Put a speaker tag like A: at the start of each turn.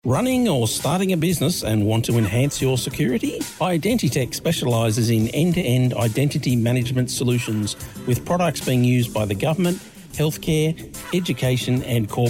A: Running or starting a business and want to enhance your security? Identitech specialises in end-to-end identity management solutions with products being used by the government, healthcare, education and corporate